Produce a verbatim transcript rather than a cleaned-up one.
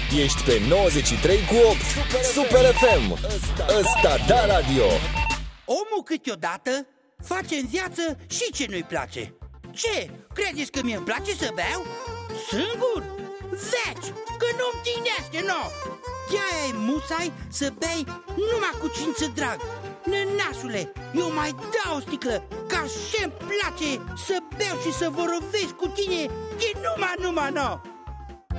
Ești pe nouăzeci și trei cu opt Super, Super F M. Ăsta da radio. Omul câteodată face în viață și ce nu-i place. Ce? Credeți că mie îmi place să beau? Singur? Veci, că nu-mi tinește, nu! De-aia e musai să bei numai cu cință drag. Nănașule, eu mai dau o sticlă, ca și-mi place să beau și să vorbesc cu tine de numai, numai, nu!